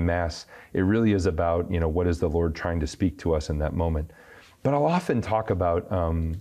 Mass, it really is about, what is the Lord trying to speak to us in that moment. But I'll often talk about,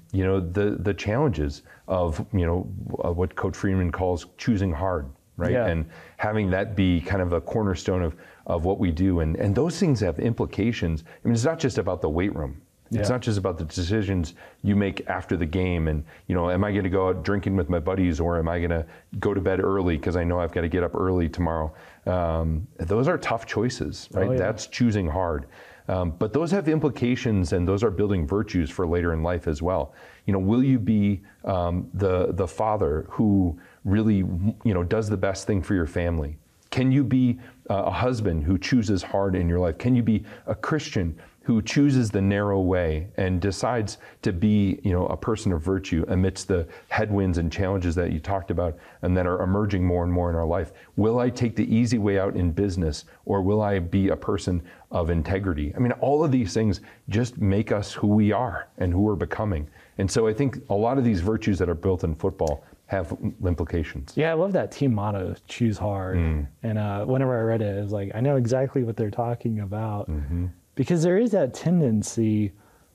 the challenges of, what Coach Freeman calls choosing hard, right? Yeah. And having that be kind of a cornerstone of what we do. And those things have implications. I mean, it's not just about the weight room. It's not just about the decisions you make after the game and, am I going to go out drinking with my buddies, or am I going to go to bed early because I know I've got to get up early tomorrow? Those are tough choices, right? Oh, yeah. That's choosing hard. But those have implications, and those are building virtues for later in life as well. Will you be the father who really, does the best thing for your family? Can you be a husband who chooses hard in your life? Can you be a Christian who chooses the narrow way and decides to be, a person of virtue amidst the headwinds and challenges that you talked about and that are emerging more and more in our life? Will I take the easy way out in business, or will I be a person of integrity? I mean, all of these things just make us who we are and who we're becoming. And so I think a lot of these virtues that are built in football have implications. Yeah, I love that team motto, choose hard. And whenever I read it, I was like, I know exactly what they're talking about. Because there is that tendency,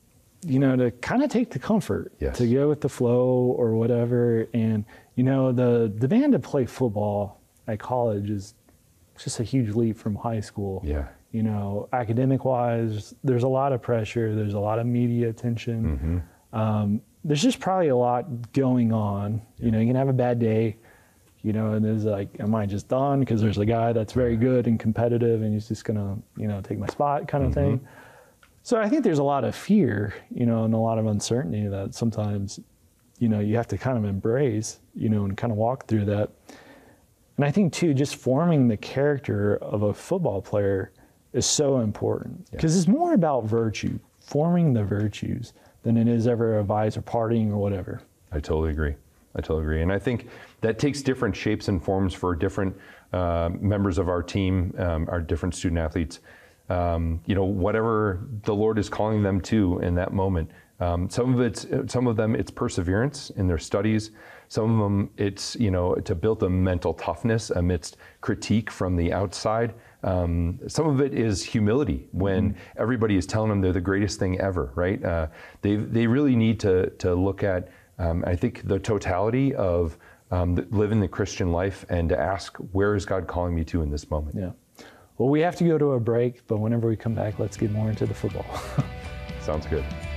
to kind of take the comfort, to go with the flow or whatever. And, the demand to play football at college is just a huge leap from high school. Yeah. Academic wise, there's a lot of pressure. There's a lot of media attention. There's just probably a lot going on. You can have a bad day, and it's like, am I just done because there's a guy that's very good and competitive and he's just gonna, take my spot kind of thing. So I think there's a lot of fear, and a lot of uncertainty that sometimes, you have to kind of embrace, and kind of walk through that. And I think too, just forming the character of a football player is so important, because it's more about virtue, forming the virtues, than it is ever a vice or partying or whatever. I totally agree. And I think that takes different shapes and forms for different members of our team, our different student athletes. Whatever the Lord is calling them to in that moment. Some of them it's perseverance in their studies. Some of them it's to build a mental toughness amidst critique from the outside. Some of it is humility when everybody is telling them they're the greatest thing ever, right? They really need to look at, I think, the totality of living the Christian life and to ask, where is God calling me to in this moment? Yeah. Well, we have to go to a break, but whenever we come back, let's get more into the football. Sounds good.